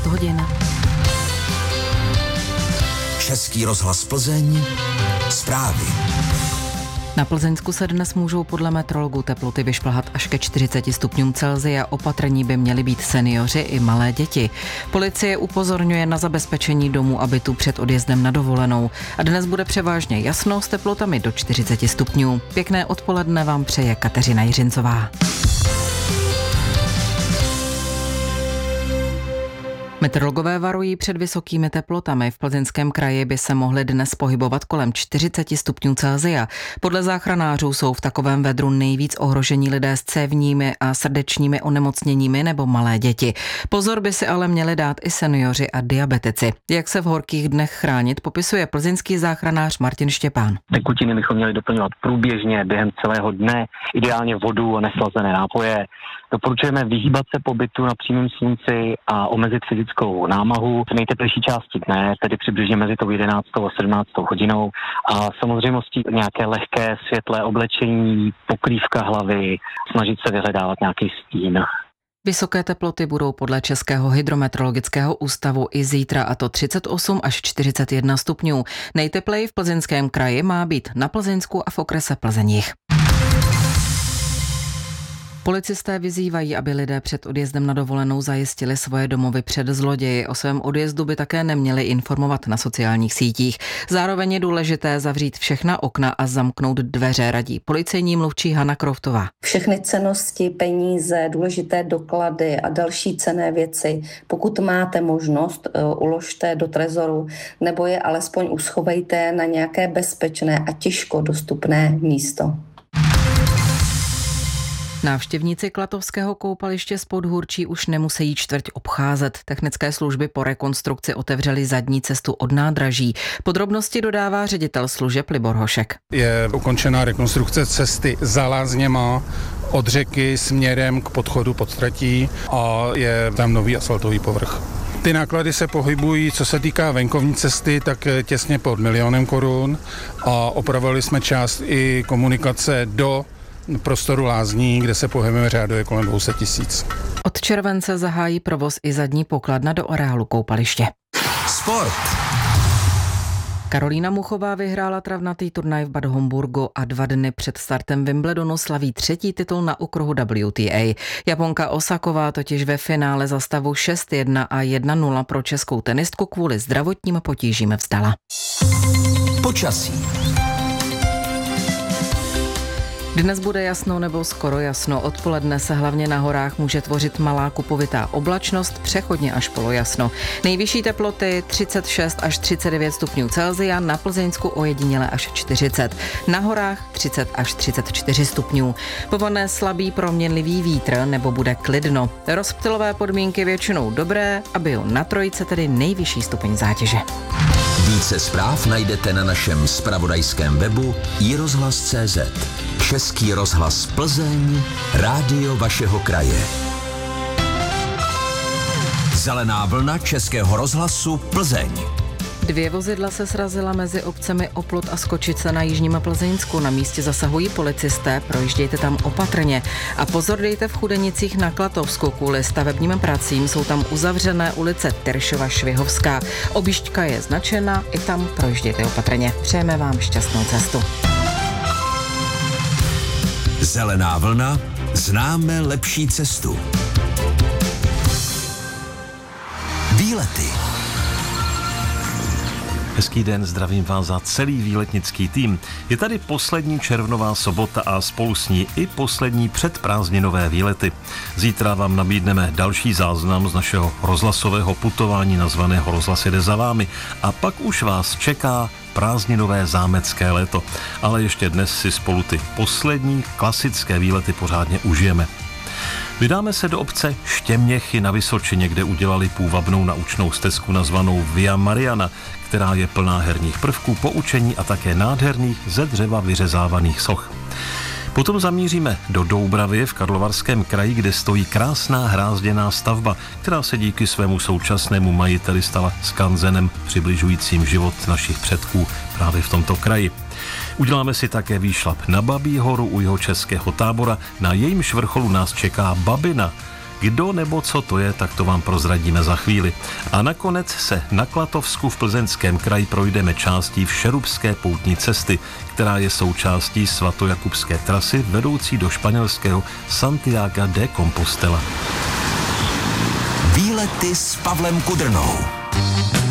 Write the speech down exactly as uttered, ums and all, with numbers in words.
šestnáct hodin. Český rozhlas Plzeň, zprávy. Na Plzeňsku se dnes můžou podle meteorologů teploty vyšplhat až ke čtyřiceti stupňům Celsia. Opatrní by měli být seniori i malé děti. Policie upozorňuje na zabezpečení domů a bytů před odjezdem na dovolenou. A dnes bude převážně jasno s teplotami do čtyřiceti stupňů. Pěkné odpoledne vám přeje Kateřina Jiřincová. Meteorologové varují před vysokými teplotami. V Plzeňském kraji by se mohly dnes pohybovat kolem čtyřiceti stupňů Celsia. Podle záchranářů jsou v takovém vedru nejvíc ohrožení lidé s cévními a srdečními onemocněními nebo malé děti. Pozor by si ale měli dát i seniori a diabetici. Jak se v horkých dnech chránit, popisuje plzeňský záchranář Martin Štěpán. Tekutiny bychom měli doplňovat průběžně během celého dne, ideálně vodu a neslazené nápoje. Doporučujeme vyhýbat se pobytu na přímém slunci a omezit fyzickou námahu v nejteplejší části dne, tedy přibližně mezi tou jedenáctou a sedmnáctou hodinou. A samozřejmostí nějaké lehké světlé oblečení, pokrývka hlavy, snažit se vyhledávat nějaký stín. Vysoké teploty budou podle Českého hydrometeorologického ústavu i zítra, a to třicet osm až čtyřicet jedna stupňů. Nejtepleji v Plzeňském kraji má být na Plzeňsku a v okrese Plzeňjih. Policisté vyzývají, aby lidé před odjezdem na dovolenou zajistili svoje domovy před zloději. O svém odjezdu by také neměli informovat na sociálních sítích. Zároveň je důležité zavřít všechna okna a zamknout dveře, radí policejní mluvčí Hana Kroftová. Všechny cennosti, peníze, důležité doklady a další cenné věci, pokud máte možnost, uložte do trezoru nebo je alespoň uschovejte na nějaké bezpečné a těžko dostupné místo. Návštěvníci Klatovského koupaliště z Podhůrčí už nemusí čtvrť obcházet. Technické služby po rekonstrukci otevřely zadní cestu od nádraží. Podrobnosti dodává ředitel služeb Libor Hošek. Je ukončená rekonstrukce cesty za lázněma od řeky směrem k podchodu pod tratí a je tam nový asfaltový povrch. Ty náklady se pohybují, co se týká venkovní cesty, tak těsně pod milionem korun a opravili jsme část i komunikace do prostoru lázní, kde se pohybujeme řádově kolem dvě stě tisíc. Od července zahájí provoz i zadní pokladna do areálu koupaliště. Sport. Karolína Muchová vyhrála travnatý turnaj v Bad Homburgu a dva dny před startem Wimbledonu slaví třetí titul na okruhu W T A. Japonka Osaková totiž ve finále za stavu šest jedna a jedna nula pro českou tenistku kvůli zdravotním potížím vzdala. Počasí. Dnes bude jasno nebo skoro jasno. Odpoledne se hlavně na horách může tvořit malá kupovitá oblačnost, přechodně až polojasno. Nejvyšší teploty třicet šest až třicet devět stupňů Celsia, na Plzeňsku ojediněle až čtyřicet. Na horách třicet až třicet čtyři stupňů. Povane slabý proměnlivý vítr nebo bude klidno. Rozptylové podmínky většinou dobré a byl na Trojice tedy nejvyšší stupeň zátěže. Více zpráv najdete na našem zpravodajském webu i rozhlas tečka cé zet. Český rozhlas Plzeň, rádio vašeho kraje. Zelená vlna Českého rozhlasu Plzeň. Dvě vozidla se srazila mezi obcemi Oplot a Skočice na jižním Plzeňsku. Na místě zasahují policisté, projíždějte tam opatrně. A pozor dejte v Chudenicích na Klatovsku, kvůli stavebním pracím jsou tam uzavřené ulice Teršova Švihovská. Objížďka je značena, i tam projíždějte opatrně. Přejeme vám šťastnou cestu. Zelená vlna, známe lepší cestu. Výlety. Hezký den, zdravím vás za celý výletnický tým. Je tady poslední červnová sobota a spolu s ní i poslední předprázdninové výlety. Zítra vám nabídneme další záznam z našeho rozhlasového putování nazvaného Rozhlas jede za vámi a pak už vás čeká prázdninové zámecké léto. Ale ještě dnes si spolu ty poslední klasické výlety pořádně užijeme. Vydáme se do obce Štěměchy na Vysočině, kde udělali půvabnou naučnou stezku nazvanou Via Mariana, která je plná herních prvků, poučení a také nádherných ze dřeva vyřezávaných soch. Potom zamíříme do Doubravy v Karlovarském kraji, kde stojí krásná hrázděná stavba, která se díky svému současnému majiteli stala skanzenem přibližujícím život našich předků právě v tomto kraji. Uděláme si také výšlap na Babí horu u Jihočeského Tábora, na jejímž vrcholu nás čeká Babina, Kdo nebo co to je, tak to vám prozradíme za chvíli. A nakonec se na Klatovsku v Plzeňském kraji projdeme částí všerubské poutní cesty, která je součástí svatojakubské trasy vedoucí do španělského Santiago de Compostela. Výlety s Pavlem Kudrnou.